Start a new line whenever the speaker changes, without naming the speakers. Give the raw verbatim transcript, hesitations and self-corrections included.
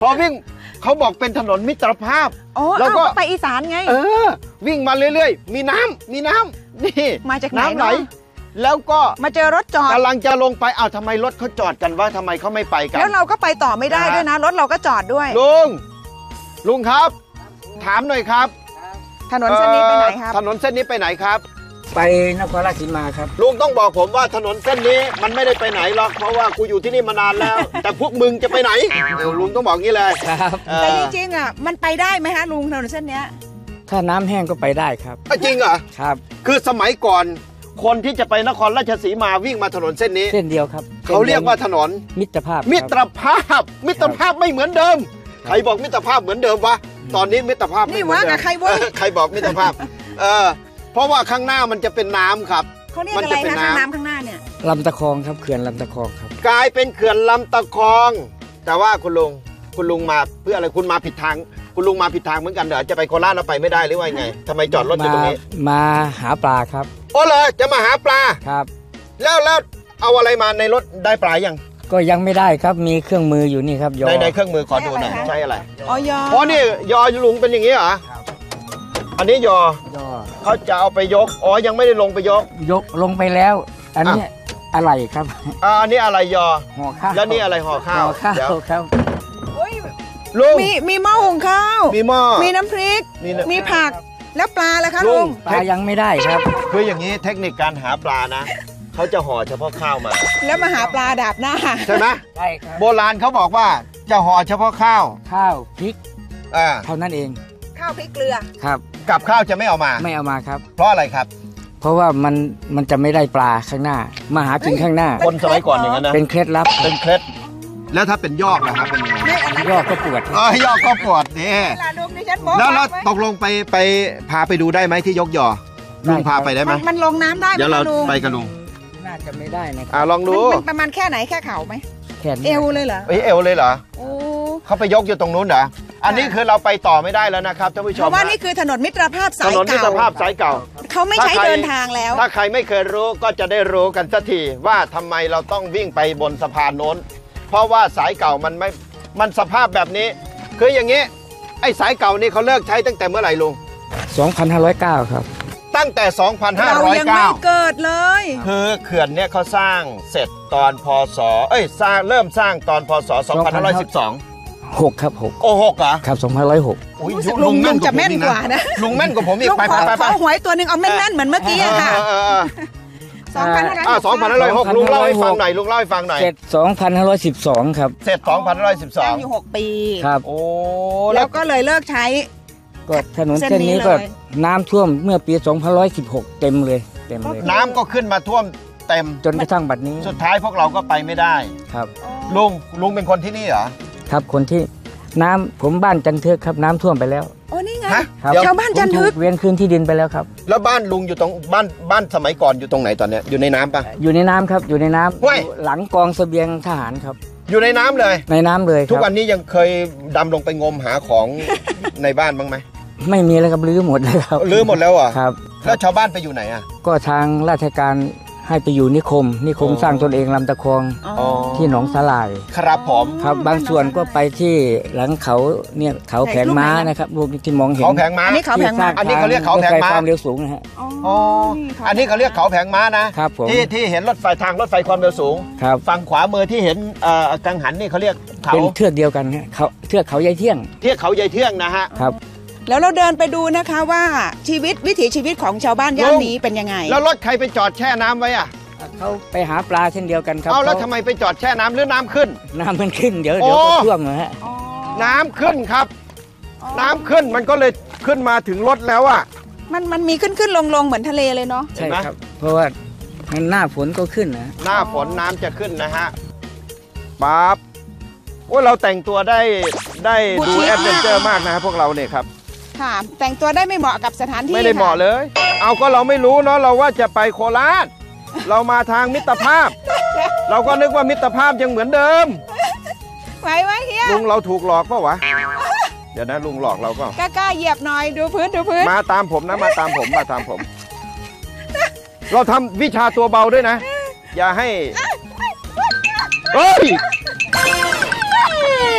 พอวิ่งเขาบอกเป็นถนนมิตรภาพ
แล้วก็ไปอีสานไง
เออวิ่งมาเรื่อยๆมีน้ำมีน้ำนี่
มาจากไหน
น้ำไหลแล้วก็
มาเจอรถจอด
กำลังจะลงไปอ้าวทำไมรถเขาจอดกันว่าทำไมเขาไม่ไปกัน
แล้วเราก็ไปต่อไม่ได้ด้วยนะรถเราก็จอดด้วย
ลุงลุงครับถามหน่อยครับ
ถนนเส้นนี้ไปไหนครับ
ถนนเส้นนี้ไปไหนครับ
ไปนครราชสีมาครับ
ลุงต้องบอกผมว่าถนนเส้นนี้มันไม่ได้ไปไหนหรอกเพราะว่ากูอยู่ที่นี่มานานแล้ว แต่พวกมึงจะไปไหนลุงต้องบอกงี้เลย
ครับ
แต่จริงๆอ่ะมันไปได้ไหมฮะลุงถนนเส้นนี้
ถ้าน้ำแห้งก็ไปได้ครับ
จริงเหรอ
ครับ
คือสมัยก่อนคนที่จะไปนครราชสีมาวิ่งมาถนนเส้นนี้
เส้นเดียวครับ
เขาเรียกว่าถนน
มิตรภาพ
มิตรภาพมิตรภาพไม่เหมือนเดิมใครบอกมิตรภาพเหมือนเดิมวะตอนนี้มิตรภาพ
นี่ว่ากับใครวะ
ใครบอกมิตรภาพเออเพราะว่าข้างหน้ามันจะเป็นน้ำครับ
เขาเรียกอะไรนะข้างน้ำข้างหน้าเนี่ย
ลำตะคองครับเขื่อนลำตะคองครับ
กลายเป็นเขื่อนลำตะคองแต่ว่าคุณลุงคุณลุงมาเพื่ออะไรคุณมาผิดทางคุณลุงมาผิดทางเหมือนกันเหรอจะไปโคราชแล้วไปไม่ได้หรือว่าไงทำไมจอดรถอยู่ตรงนี้
มาหาปลาครับ
โอ้เลยจะมาหาปลา
ครับ
แล้วแล้วเอาอะไรมาในรถได้ปลายัง
ก็ยังไม่ได้ครับมีเครื่องมืออยู่นี่ครับ
ยอในในเครื่องมือขอดูหน่อยใช่อะไร
อ๋อยอ
อ๋อนี่ยอลุงเป็นอย่างนี้เหรออันนี้ยอยอเขาจะเอาไปยกอ๋อยังไม่ได้ลงไปยก
ยกลงไปแล้วอันนี้อะไรครับ
อ่าอันนี้อะไรยอ
ห่อข้าว
แล้วนี่อะไรห่อข้าว
ห่อข้าวครับ
ลุง
มีมีหม้อหุงข้าว
มีหม้อ
มีน้ำพริกมีผักแล้วปลาล่ะคะลุง
ปลายังไม่ได้ครับ
คืออย่างนี้เทคนิคการหาปลานะเขาจะห่อเฉพาะข้าวมา
แล้วมาหาปลาดาบหน้า
ใช่ไหม
ใช่ครับ
โบราณเขาบอกว่าจะห่อเฉพาะข้าว
ข้าวพริก
อ่า
เท่านั้นเอง
ข้าวพริกเกลือ
ครับ
กับข้าวจะไม่เอามา
ไม่เอามาครับ
เพราะอะไรครับ
เพราะว่ามันมันจะไม่ได้ปลาข้างหน้ามาหากินข้างหน้า
คนสมัยก่อนอย่างนั้นนะ
เป็นเคล็ดลับ
เป็นเคล็ดแล้วถ้าเป็นยอกนะครับเป็นยังไง
ยอกก็ปวด
เออยอกก็ปวดนี่แล้วแล้วตกลงไปไปพาไปดูได้ไหมที่ยกยอลุงพาไปได้ไหม
มันลงน้ำได้ไหม
เดี๋ยวเราไปกันลุง
น่าจะไม่ได้นะ
อ่าลองดู
มันประมาณแค่ไหนแค่เข่าไหม
แค่
เอวเลยเหรอ
เอวเลยเหรอโอ้เขาไปยกอยู่ตรงนู้นเหรออันนี้คือเราไปต่อไม่ได้แล้วนะครับท่านผู้ชม
เพราะว่านี่คือถนนมิตรภาพสายเก่า
ถนนมิตรภาพสายเก่า
เขาไม่ใช้เดินทางแล้ว
ถ้าใครไม่เคยรู้ก็จะได้รู้กันสักทีว่าทำไมเราต้องวิ่งไปบนสะพานโน้นเพราะว่าสายเก่ามันไม่มันสภาพแบบนี้คืออย่างนี้ไอ้สายเก่านี่เขาเลิกใช้ตั้งแต่เมื่อไหร่ลุง
สองพันห้าร้อยเก้าครับ
ตั้งแต่สองพันห้าร้อยเก้าเรา
ยังไม่เกิดเลย
คือเขื่อนเนี่ยเขาสร้างเสร็จตอนพศเอ้ยสร้างเริ่มสร้างตอนพศสองพันห้าร้อยสิบสอง
หกครับหก
โอ้หกเหรอ
ครับสองพันร้อยหก
ลุงลุงจะแม่นกว่านะ
ลุงแม่นกว่าผมอีกไปไปไป
ขอหวยตัวหนึ่งเอาแม่นๆเหมือนเมื่อกี้ค่ะสองพัน
ห้าร้อยหกลุงเล่าให้ฟังหน่อยลุงเล่าให้ฟังหน่อย
เสร็จสองพันห้าร้อยสิบสองครับ
เสร็จสองพันห้าร้อยสิบสอง
อยู่หกปี
ครับ
โอ้
แล้วก็เลยเลิกใช้
ก็ถนนเส้นนี้ก็น้ำท่วมเมื่อปีสองพันร้อยสิบหกเต็มเลยเต็มเลย
น้ำก็ขึ้นมาท่วมเต็ม
จนกระทั่งบัดนี้
สุดท้ายพวกเราก็ไปไม่ได้
ครับ
ลุงลุงเป็นคนที่นี่เหรอ
ครับคนที่น้ำผมบ้านจันทึกครับน้ำท่วมไปแล้ว
โอ้นี่ไงชาวบ้านจันทึก
เวียนคืนที่ดินไปแล้วครับ
แล้วบ้านลุงอยู่ตรงบ้านบ้านสมัยก่อนอยู่ตรงไหนตอนเนี้ยอยู่ในน้ำปะ
อยู่ในน้ำครับอยู่ในน้ำหลังกองเสบียงทหารครับ
อยู่ในน้ำเลย
ในน้ำเลย
ทุกวันนี้ยังเคยดำลงไปงมหาของในบ้านบ้างไหม
ไม่มีแล้วครับลื้อหมดเลยครับ
ลื้อหมดแล้วอ่ะ
ครับ
แล้วชาวบ้านไปอยู่ไหนอ่ะ
ก็ทางราชการให้ไปอยู่นิคมนิคมสร้างตนเองลำตะคองที่หนองสลาย
ครับผม
ครับบางส่วนก็ไปที่หลังเขาเนี่ยเขาแผงม้านะครับพวกที่มองเห็น
เขาแผงม้า
อันนี้เขาแผงม้า
อันนี้เขาเรียกเขาแผงม้า
ความเร็วสูงนะฮะ
อ๋ออันนี้เขาเรียกเขาแผงม้านะครับที่ที่เห็นรถไฟทางรถไฟความเร็วสูง
ครับ
ฝั่งขวามือที่เห็นกังหันนี่เขาเรียกเขา
เป็นเทือกเดียวกันฮะเขาเทือกเขาใหญ่เที่ยง
เทือกเขาใหญ่เที่ยงนะฮะ
ครับ
แล้วเราเดินไปดูนะคะว่าชีวิตวิถีชีวิตของชาวบ้านย่านนี้เป็นยังไง
แล้วรถใครไปจอดแช่น้ำไว้อะ
เขาไปหาปลาเช่นเดียวกันครับ
เอาแล้วทำไมไปจอดแช่น้ำหรือน้ำขึ้น
น้ำมันขึ้นเดี๋ยวเดี๋ยวก็ท่วมนะฮะ
น้ำขึ้นครับน้ำขึ้นมันก็เลยขึ้นมาถึงรถแล้วอ่ะ
มันมันมีขึ้นขึ้นลงลงเหมือนทะเลเลยเนาะ
ใช่ครับเพราะว่าหน้าฝนก็ขึ้นนะ
หน้าฝนน้ำจะขึ้นนะฮะปั๊บโอ้เราแต่งตัวได้ได้ดูแอดเวนเจอร์มากนะครับพวกเราเนี่ยครับ
ค่ะแต่งตัวได้ไม่เหมาะกับสถานที่
ไม่ได้เหมาะเลยเอาก็เราไม่รู้เนาะเราว่าจะไปโคราชเรามาทางมิตรภาพเราก็นึกว่ามิตรภาพยังเหมือนเดิม
ไหวไหมเฮีย
ลุงเราถูกหลอกเปล่าวะเดี๋ยวนะลุงหลอกเราก็
กล้าเหยียบหน่อยดูพื้นดูพื้น
มาตามผมนะมาตามผมมาตามผมเราทำวิชาตัวเบาด้วยนะอย่าให้เฮ้ย